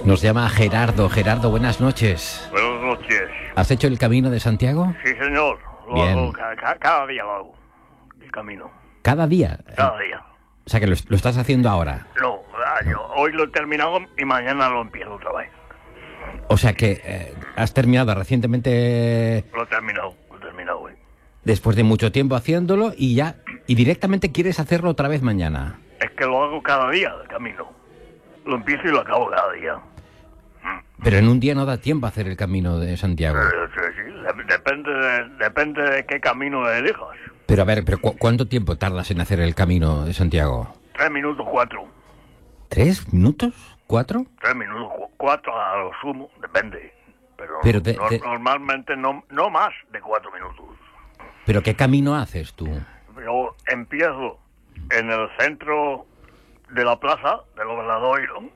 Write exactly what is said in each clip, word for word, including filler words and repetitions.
Nos llama Gerardo. Gerardo, buenas noches. Buenas noches. ¿Has hecho el Camino de Santiago? Sí, señor. Lo Bien. hago ca- ca- cada día lo hago. El camino. ¿Cada día? Cada día. O sea, que lo, lo estás haciendo ahora. No, ah, yo hoy lo he terminado y mañana lo empiezo otra vez. O sea, que eh, has terminado recientemente, Lo he terminado, lo he terminado hoy. después de mucho tiempo haciéndolo, y ya, y directamente quieres hacerlo otra vez mañana. Es que lo hago cada día, el camino. Lo empiezo y lo acabo cada día. Pero en un día no da tiempo a hacer el Camino de Santiago. Eh, sí, sí, de- depende, de, depende de qué camino elijas. Pero a ver, pero ¿cu- ¿cuánto tiempo tardas en hacer el Camino de Santiago? Tres minutos, cuatro. ¿Tres minutos? ¿Cuatro? Tres minutos, cu- cuatro a lo sumo, depende. Pero, Pero te- no- te- normalmente no, no más de cuatro minutos. ¿Pero qué camino haces tú? Yo empiezo en el centro de la plaza del Obradoiro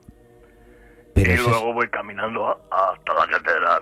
Pero, y eso es- luego voy caminando a- hasta la catedral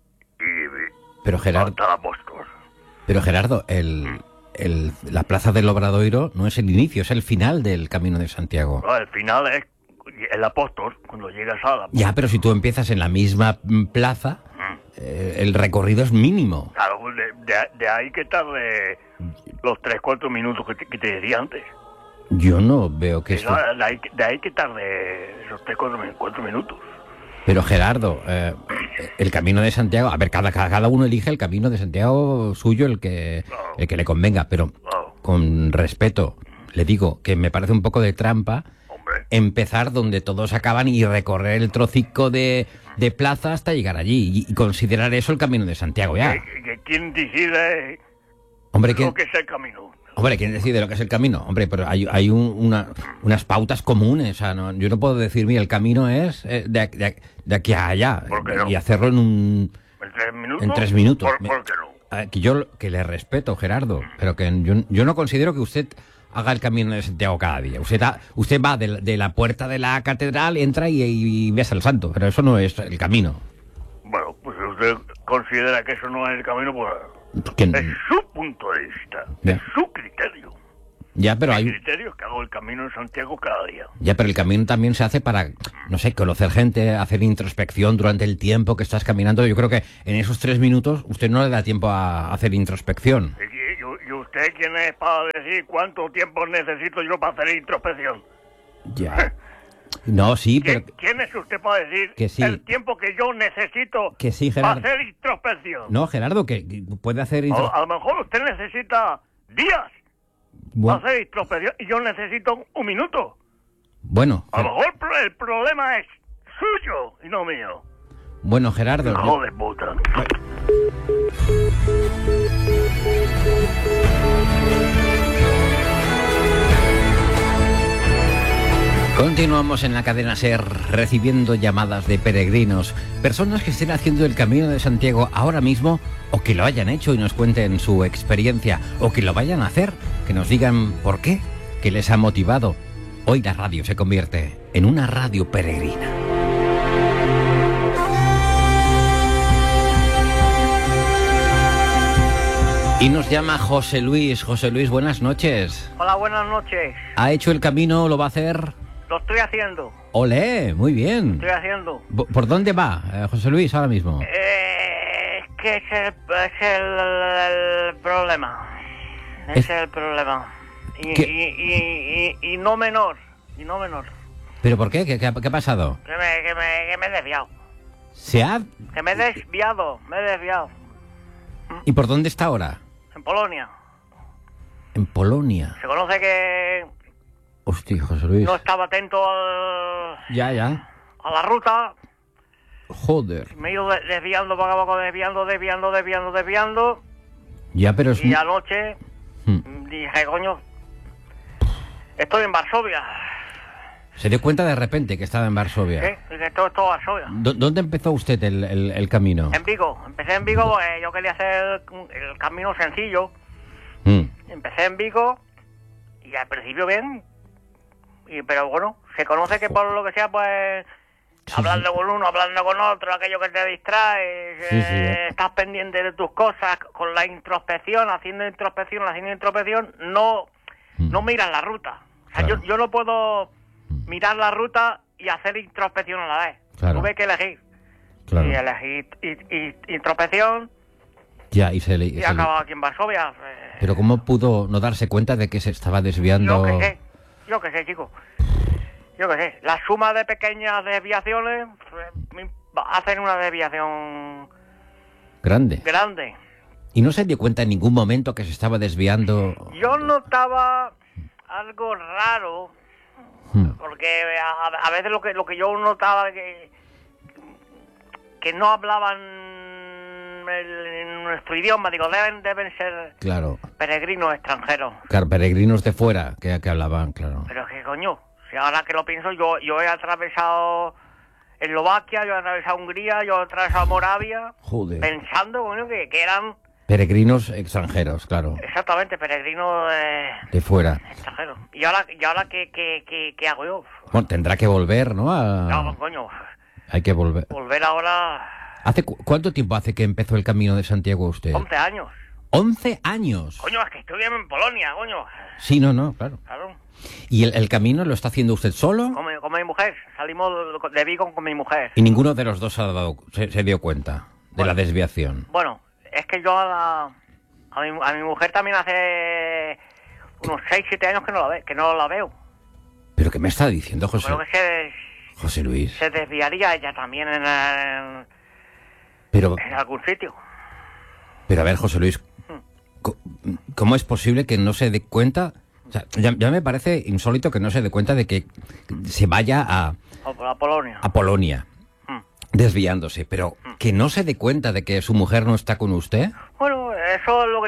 y pero Gerardo, hasta la Apóstol. pero Gerardo, el, el- la plaza del Obradoiro no es el inicio, es el final del Camino de Santiago. No, el final es el Apóstol, cuando llegas a la Ya, pero si tú empiezas en la misma mm, plaza, eh, el recorrido es mínimo. Claro, de, de- de ahí que tarde los tres, cuatro minutos que te, que te decía antes. Yo no veo que esto... De ahí, de ahí que tarde esos tres, cuatro, min- cuatro minutos. Pero Gerardo, eh, el Camino de Santiago, a ver, cada, cada cada uno elige el Camino de Santiago suyo, el que, Claro. el que le convenga, pero Claro. con respeto, le digo que me parece un poco de trampa Hombre, empezar donde todos acaban y recorrer el trocico de, de plaza hasta llegar allí y, y considerar eso el Camino de Santiago ya. que, que ¿quién decide Hombre, lo ¿quién, que es el camino? hombre, ¿quién decide lo que es el camino? Hombre, pero hay, hay un- una, unas pautas comunes. O sea, no, yo no puedo decir, mira, el camino es eh, de, aquí- de, de aquí a allá ¿Por qué no? y hacerlo en un... ¿En tres minutos? En tres minutos. ¿Por, Me- por qué no? eh, que yo que le respeto, Gerardo, pero que yo, yo no considero que usted haga el Camino de Santiago cada día. Usted, ha- usted va de, la- de la puerta de la catedral, entra y, y besa al santo, pero eso no es el camino. Bueno, pues si usted considera que eso no es el camino, pues Porque- es su punto de vista, Ya. es su criterio. ya, pero Mi hay... criterio es que hago el camino en Santiago cada día. Ya, pero el camino también se hace para, no sé, conocer gente, hacer introspección durante el tiempo que estás caminando. Yo creo que en esos tres minutos usted no le da tiempo a hacer introspección. ¿Y, y- y usted quién es para decir cuánto tiempo necesito yo para hacer introspección? Ya. No, sí, pero... ¿Quién, quién es usted para decir Que sí. el tiempo que yo necesito Que sí, para Gerardo. hacer introspección? No, Gerardo, que que puede hacer A, intro- a lo mejor usted necesita días Bu- para hacer introspección y yo necesito un minuto. Bueno, A lo mejor pro- el problema es suyo y no mío. bueno, Gerardo. Hijo yo- de puta. Continuamos en la cadena SER recibiendo llamadas de peregrinos, personas que estén haciendo el Camino de Santiago ahora mismo o que lo hayan hecho y nos cuenten su experiencia o que lo vayan a hacer, que nos digan por qué, qué les ha motivado. Hoy la radio se convierte en una radio peregrina. Y nos llama José Luis. José Luis, buenas noches. Hola, buenas noches. ¿Ha hecho el camino? ¿Lo va a hacer? Lo estoy haciendo, ¡Olé! Muy bien. estoy haciendo. ¿Por por dónde va, eh, José Luis, ahora mismo? Eh, es que es el, es el, el problema. Es- Es el problema. Y, ¿Qué? y, y, y, y no menor. Y no menor. ¿Pero por qué? ¿Qué, qué ha, qué ha pasado? Que me, que, me, que me he desviado. ¿Se ha...? Que me he desviado. Me he desviado. ¿Y por dónde está ahora? En Polonia. En Polonia. Se conoce que Hostia, José Luis. no estaba atento al, Ya, ya. a la ruta. Joder. Me he ido de- desviando poco a poco, desviando, desviando, desviando, desviando. Ya, pero es... Y anoche Hmm. dije, coño, estoy en Varsovia. Se dio cuenta de repente que estaba en Varsovia. ¿Sí? Dije, esto es todo Varsovia. ¿Dó- ¿Dónde empezó usted el, el- el camino? En Vigo. Empecé en Vigo porque yo quería hacer el, el camino sencillo. Mm. Empecé en Vigo y al principio bien. Y, pero bueno, se conoce que por lo que sea, pues... Sí, hablando sí. con uno, hablando con otro, aquello que te distrae, Sí, eh, sí, eh. estás pendiente de tus cosas, con la introspección, haciendo introspección, haciendo introspección, no, Mm. no miras la ruta. O sea, Claro. yo, yo no puedo Mm. mirar la ruta y hacer introspección a la vez. Claro. Tuve que elegir. Claro. Y elegí y, y, introspección Ya, y se le... y se le- acababa aquí en Varsovia. Eh, Pero ¿cómo pudo no darse cuenta de que se estaba desviando? Yo que sé, yo que sé, chico. Yo que sé. La suma de pequeñas desviaciones eh, hacen una desviación Grande. grande. ¿Y no se dio cuenta en ningún momento que se estaba desviando? Yo notaba algo raro, Hmm. porque a, a veces lo que lo que yo notaba que que no hablaban el, en nuestro idioma, digo, deben deben ser Claro. peregrinos extranjeros. Claro, peregrinos de fuera que, que hablaban, claro. Pero es que coño, si ahora que lo pienso, yo yo he atravesado Eslovaquia, yo he atravesado Hungría, yo he atravesado Moravia, Joder. pensando, coño, que, que eran Peregrinos extranjeros, claro. exactamente peregrinos eh, De fuera. extranjeros. Y ahora, y ahora ¿qué, qué, qué, qué hago yo? Bueno, tendrá que volver, ¿no? A- No, coño, Hay que volver. volver ahora ¿Hace cu- cuánto tiempo hace que empezó el Camino de Santiago usted? once años. once años. Coño, es que estoy en Polonia, coño. Sí, no, no, claro. Claro. ¿Y el, el camino lo está haciendo usted solo? Con mi, con mi mujer. Salimos de Vigo con mi mujer. Y ninguno de los dos se, ha dado, se, se dio cuenta de Bueno. la desviación. Bueno, es que yo a, la, a, mi, a mi mujer también hace unos seis siete años que no la, ve, que no la veo. ¿Pero qué me está diciendo, José, Creo que se, José Luis? se desviaría ella también en, en, Pero, en algún sitio. pero a ver, José Luis, co- ¿cómo es posible que no se dé cuenta? O sea, ya, ya me parece insólito que no se dé cuenta de que se vaya a, A, a Polonia. a Polonia, Mm. desviándose, pero que no se dé cuenta de que su mujer no está con usted. Bueno, eso es lo que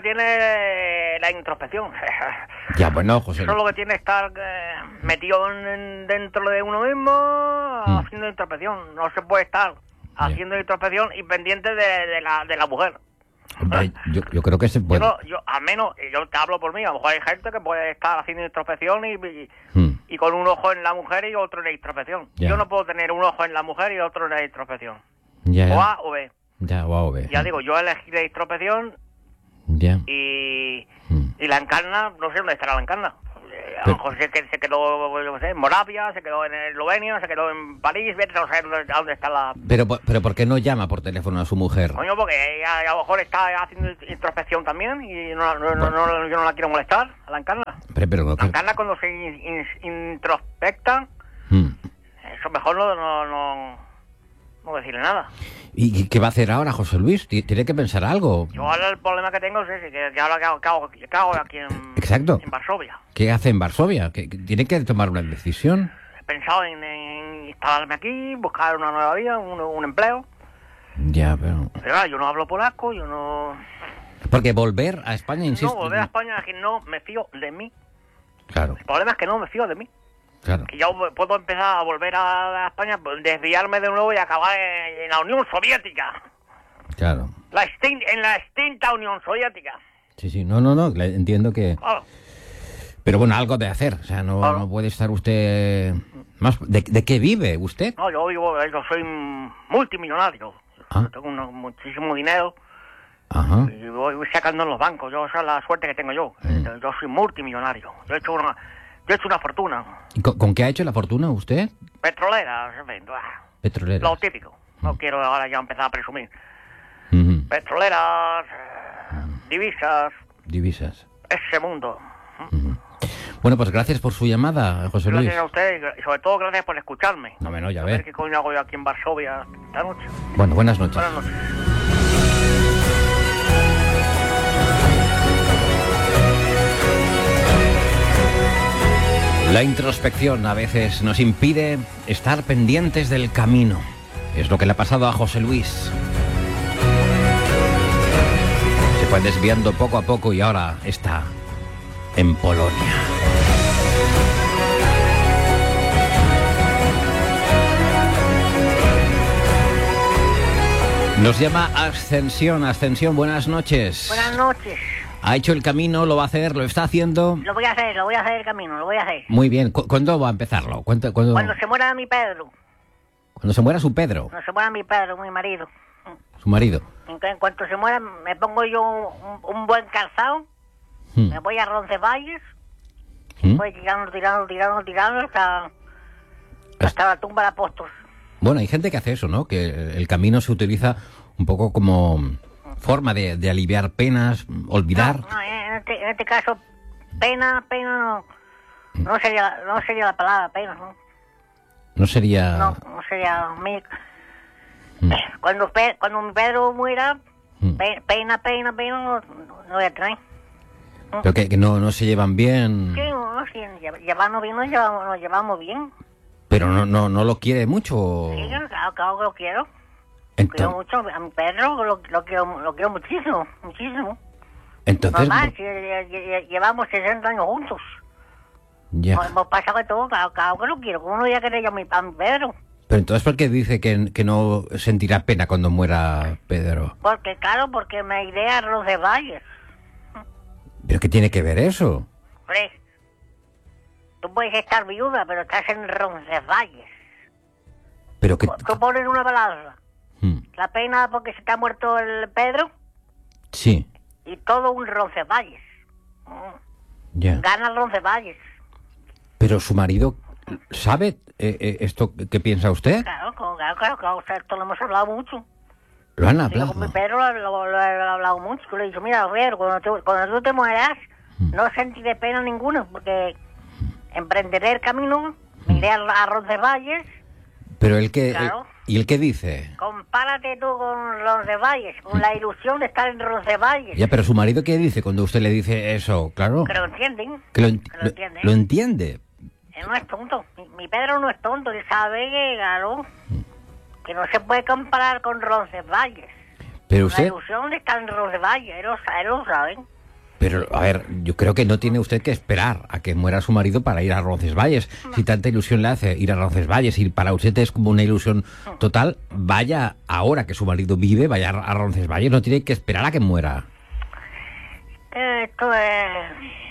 tiene la introspección. Ya, bueno, José Eso es Luis. lo que tiene estar eh, metido en- en- dentro de uno mismo haciendo introspección. No se puede estar haciendo introspección y pendiente de, de la, de la mujer. Hombre, yo, yo creo que se Yo, puede. no- yo, al menos, yo te hablo por mí, a lo mejor hay gente que puede estar haciendo introspección y, y, Hmm. y con un ojo en la mujer y otro en la introspección. Ya. Yo no puedo tener un ojo en la mujer y otro en la introspección. Ya, O ya. A o B. Ya, o A o B. Ya digo, yo elegí la introspección Ya. y, Hmm. y la encarna, no sé dónde estará la encarna. Eh, A Pero- lo mejor se, que- se quedó yo qué sé, en Moravia, se quedó en Eslovenia, se quedó en París, vete a saber dónde, dónde está la... Pero, po- pero ¿por qué no llama por teléfono a su mujer? Coño, porque ella a lo mejor está haciendo introspección también y no, no, no, no- yo no la quiero molestar, a la encarna. Pero, pero, La encarna cuando se in- in- introspecta, Hmm. eso mejor no, no, no, no decirle nada. ¿Y y qué va a hacer ahora, José Luis? Ti- Tiene que pensar algo. Yo ahora el problema que tengo es ese, que, que ahora que hago, que hago- que hago aquí en, Exacto. en Varsovia. ¿Qué hace en Varsovia? Que que tiene que tomar una decisión. He pensado en, en instalarme aquí, buscar una nueva vida, un, un empleo. Ya, pero... Pero claro, yo no hablo polaco, yo no... Porque volver a España, insisto... No, volver a España es que no me fío de mí. Claro, El problema es que no me fío de mí. claro. Que ya puedo empezar a volver a, a España, pues, desviarme de nuevo y acabar en, en la Unión Soviética. Claro. La extin- en la extinta Unión Soviética. Sí, sí. No, no, no. le- Entiendo que... Claro. Pero bueno, algo de hacer. O sea, no, Claro. no puede estar usted... más ¿De, de qué vive usted? No, yo vivo, yo soy multimillonario. Ah. Tengo uno- muchísimo dinero Ajá. y voy, voy sacando en los bancos. Yo, esa es la suerte que tengo yo. Mm. Yo soy multimillonario. Yo he hecho una, yo he hecho una fortuna. ¿Y con, con qué ha hecho la fortuna usted? Petrolera, en fin, ah, Petrolera. lo típico. No quiero ahora ya empezar a presumir. Ujú. Petroleras, eh, divisas, Divisas. ese mundo. Bueno, pues gracias por su llamada, José Luis. Gracias a usted y sobre todo gracias por escucharme. No, no, ya A ver ver. qué coño hago yo aquí en Varsovia esta noche. Bueno, buenas noches. Buenas noches. La introspección a veces nos impide estar pendientes del camino. Es lo que le ha pasado a José Luis. Se fue desviando poco a poco y ahora está en Polonia. Nos llama Ascensión. Ascensión, buenas noches. Buenas noches. Ha hecho el camino, lo va a hacer, lo está haciendo. Lo voy a hacer, lo voy a hacer el camino, lo voy a hacer. Muy bien. ¿Cu- ¿Cuándo va a empezarlo? ¿Cuánto- cuándo, Cuando se muera mi Pedro, cuando se muera su Pedro, cuando se muera mi Pedro, mi marido. su marido. En, cu- en cuanto se muera, me pongo yo un, un buen calzado, Hmm. me voy a Roncesvalles, ¿Mm? voy tirando, tirando, tirando, tirando hasta, hasta la tumba de apóstol. Bueno, hay gente que hace eso, ¿no? Que el camino se utiliza un poco como forma de, de aliviar penas, olvidar. No, no, en, este, en este caso, pena, pena no, no sería, no sería la palabra pena, ¿no? No sería... No, no sería mi... Mm. Cuando, Pe- cuando mi Pedro muera, Mm. pe- pena, pena, pena, no, no, no voy a tener. Pero que, que no, no se llevan bien, Sí, no, no, sí, lle- llevarnos bien, nos llevamos, nos llevamos bien. pero no, no, no lo quiere mucho. o- Sí, claro, claro que lo quiero. Quiero Enton- mucho, a mi Pedro lo, lo quiero, lo quiero muchísimo, muchísimo. entonces, Normal, si lle- lle- llevamos sesenta años juntos. ya. Hemos hemos pasado de todo, claro, claro que lo quiero. ¿Cómo no voy a querer yo a mi, a mi Pedro? Pero entonces, ¿por qué dice que, que no sentirá pena cuando muera Pedro? Porque, claro, porque me iré a Roncesvalles. ¿Pero qué tiene que ver eso? Hombre, tú puedes estar viuda, pero estás en Roncesvalles. Pero que... Tú pones una balanza. Mm, La pena porque se te ha muerto el Pedro sí, y todo un Roncesvalles. Mm. ya. Gana el Roncesvalles. Pero su marido sabe eh, eh, esto que piensa usted. Claro, claro, claro, claro, claro, o sea, esto lo hemos hablado mucho. Lo han Digo, hablado. con mi Pedro lo, lo- lo he hablado mucho. Yo le he dicho, mira, Pedro, cuando tú, cuando tú te mueras, no sentiré pena ninguna, porque emprenderé el camino, me iré a, a Roncesvalles. Pero él que... Claro. ¿Y él qué dice? Compárate tú con Roncesvalles, con la ilusión de estar en Roncesvalles. Ya, pero su marido qué dice cuando usted le dice eso, claro. Que lo entienden, Que lo, ent- que lo lo- entiende. lo entiende. Él no es tonto. Mi, mi Pedro no es tonto, él sabe que, claro, que no se puede comparar con Roncesvalles. Pero La usted... ilusión de estar en Roncesvalles, él lo, sa- él lo sabe. Pero, a ver, yo creo que no tiene usted que esperar a que muera su marido para ir a Roncesvalles. Si tanta ilusión le hace ir a Roncesvalles y para usted es como una ilusión total, vaya ahora que su marido vive, vaya a Roncesvalles, no tiene que esperar a que muera. Esto es...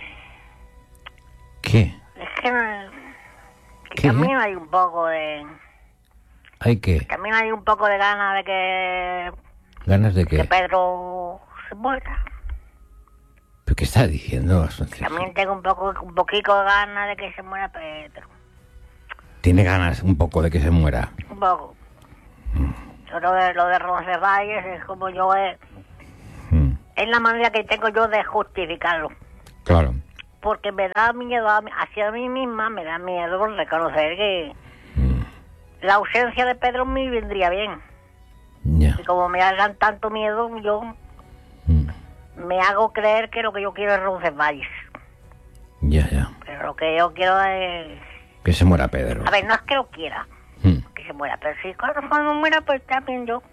¿Qué? Es que, no- que ¿Qué? también hay un poco de... ¿Hay qué? También hay un poco de ganas de que, ¿Ganas de que qué? Pedro se muera. ¿Pero qué está diciendo, Asunción? También tengo un poco un poquito de ganas de que se muera Pedro. Tiene ganas un poco de que se muera. Un poco. Yo lo de, lo de Roncesvalles es como yo... Es, Mm, es la manera que tengo yo de justificarlo. claro. Porque me da miedo a mí- hacia mí misma, me da miedo reconocer que la ausencia de Pedro me vendría bien. Ya. Y como me hagan tanto miedo, yo Mm, me hago creer que lo que yo quiero es Roncesvalles. ya, ya. Pero lo que yo quiero es... Que se muera Pedro. A ver, no es que lo quiera, Mm. que se muera, pero si cuando, cuando muera, pues también yo.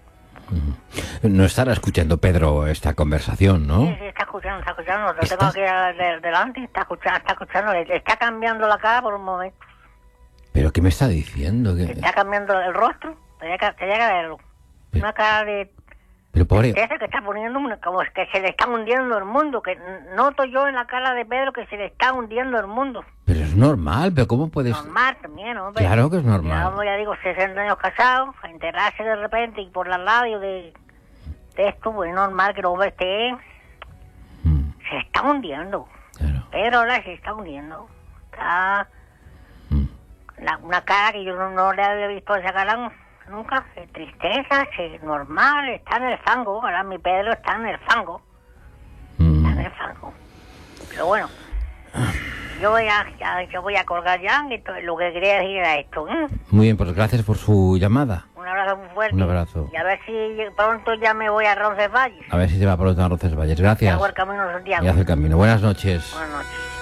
No estará escuchando Pedro esta conversación, ¿no? Sí, sí, está escuchando, está escuchando. Lo ¿Estás? tengo aquí de- delante, está escuchando, está escuchando. Le, le está cambiando la cara por un momento. ¿Pero qué me está diciendo? Le ¿Qué- está cambiando el rostro. Tenía que, tenía que verlo. Pero- Una cara de... Pero pobre... Ese que está poniendo una- como que se le está hundiendo el mundo. Que n- noto yo en la cara de Pedro que se le está hundiendo el mundo. Pero es normal, pero ¿cómo puedes...? Normal también, hombre. Claro que es normal. Ya, como ya digo, sesenta años casados, a enterarse de repente y por la radio de, de esto, pues es normal que el hombre esté... Mm, Se está hundiendo. claro. Pedro ahora se está hundiendo. Está... Mm, la- una cara que yo no, no le había visto esa cara nunca. De tristeza, es normal, está en el fango. Ahora mi Pedro está en el fango. mm. Está en el fango. Pero bueno, yo voy a, ya- yo voy a colgar ya. Esto, lo que quería decir era esto. ¿eh? Muy bien, pues gracias por su llamada. Un abrazo muy fuerte. Un abrazo. Y a ver si pronto ya me voy a Roncesvalles. A ver si se va pronto a Roncesvalles. Gracias. Hago el camino de Santiago. Y hace el camino. Buenas noches. Buenas noches.